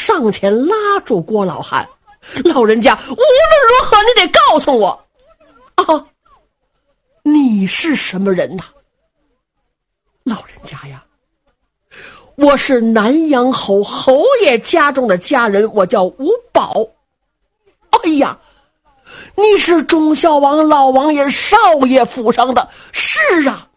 上前拉住郭老汉，老人家，无论如何你得告诉我啊，你是什么人呐？老人家呀，我是南阳侯侯爷家中的家人，我叫吴宝。哎呀，你是忠孝王老王爷少爷府上的。是啊，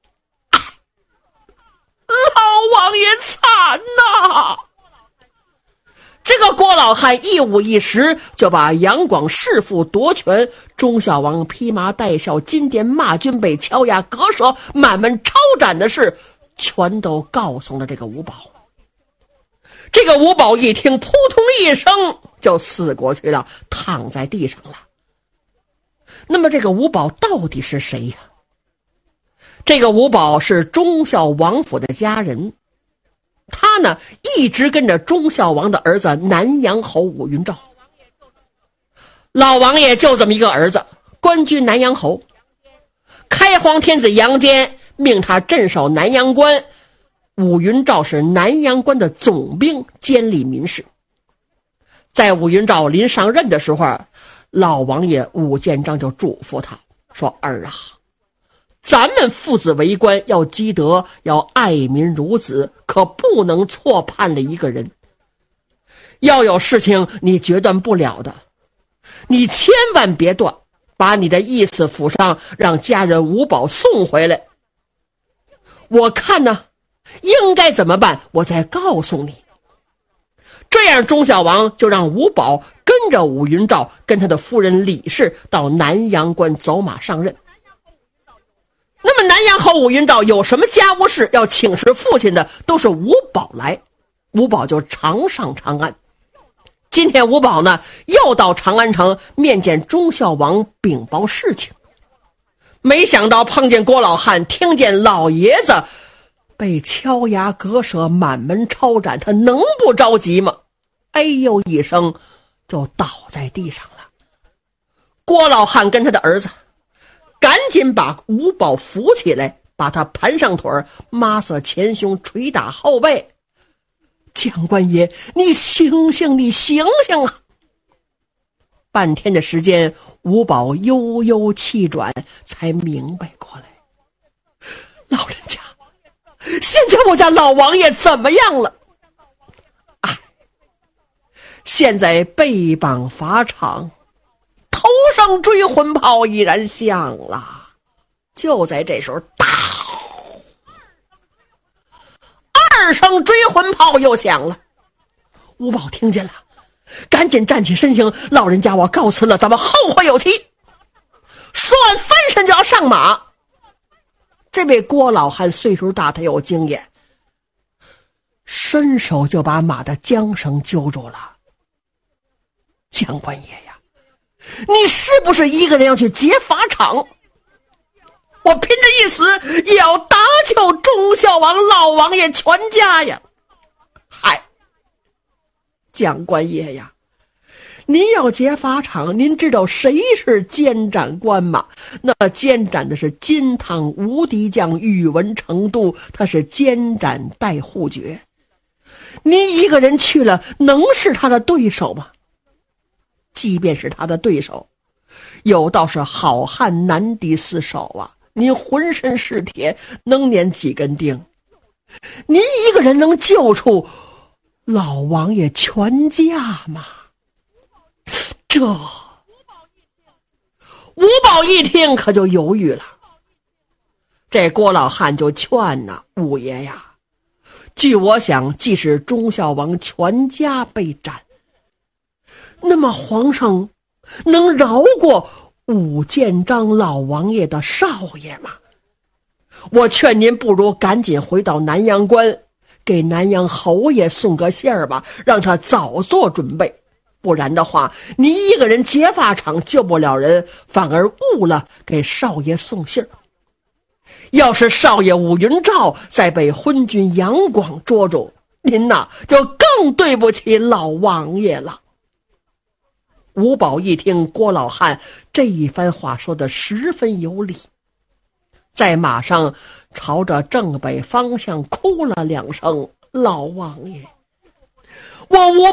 老王爷惨呐！这个郭老汉一五一十就把杨广弑父夺权，忠孝王披麻戴孝金殿骂军被敲牙割舌满门抄斩的事全都告诉了这个吴宝。这个吴宝一听，扑通一声就死过去了，躺在地上了。那么这个吴宝到底是谁呀？这个吴宝是忠孝王府的家人，他呢一直跟着忠孝王的儿子南阳侯武云照。老王爷就这么一个儿子，官居南阳侯。开皇天子杨坚命他镇守南阳关，武云照是南阳关的总兵，监理民事。在武云照临上任的时候，老王爷武建章就嘱咐他说：儿啊，咱们父子为官要积德，要爱民如子，可不能错判了一个人。要有事情你决断不了的，你千万别断，把你的意思府上，让家人吴宝送回来。我看呢，应该怎么办，我再告诉你。这样忠孝王就让吴宝跟着武云照跟他的夫人李氏到南阳关走马上任。那么南阳侯武云照有什么家务事要请示父亲的，都是吴宝来，吴宝就常上长安。今天吴宝呢又到长安城面见忠孝王禀报事情，没想到碰见郭老汉，听见老爷子被敲牙割舌满门抄斩，他能不着急吗？哎呦一声就倒在地上了。郭老汉跟他的儿子赶紧把吴宝扶起来，把他盘上腿，抹色前胸，捶打后背。将官爷，你醒醒，你醒醒啊！半天的时间，吴宝悠悠气转，才明白过来。老人家，现在我家老王爷怎么样了？哎，现在被绑法场，头上追魂炮已然响了。就在这时候，2声追魂炮又响了。吴宝听见了，赶紧站起身形，老人家我告辞了，咱们后会有期。说完翻身就要上马。这位郭老汉岁数大，他有经验，伸手就把马的缰绳揪住了。将官爷呀，你是不是一个人要去劫法场？我拼着一死也要搭救忠孝王老王爷全家呀！嗨，将官爷呀，您要劫法场，您知道谁是监斩官吗？那监斩的是金汤无敌将宇文成都，他是监斩带护爵。您一个人去了，能是他的对手吗？即便是他的对手，有道是好汉难敌四手啊！您浑身是铁，能捻几根钉？您一个人能救出老王爷全家吗？这吴宝一听可就犹豫了。这郭老汉就劝呐，五爷呀，据我想，即使忠孝王全家被斩，那么皇上能饶过武建章老王爷的少爷吗？我劝您不如赶紧回到南阳关，给南阳侯爷送个信儿吧，让他早做准备。不然的话，你一个人劫法场救不了人，反而误了给少爷送信儿。要是少爷武云照再被昏君杨广捉住，您呐就更对不起老王爷了。吴宝一听郭老汉这一番话说得十分有理，在马上朝着正北方向哭了2声：“老王爷，我